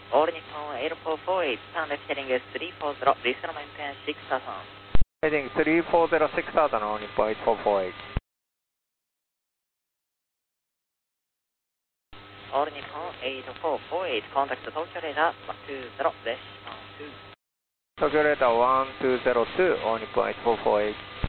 All Nippon 8448, stand left heading 340, please maintain 6,000. Heading 340, 6,000, All Nippon 8448. All Nippon 8448, contact Tokyo radar 120, dash 12. Tokyo radar 1202, All Nippon 8448.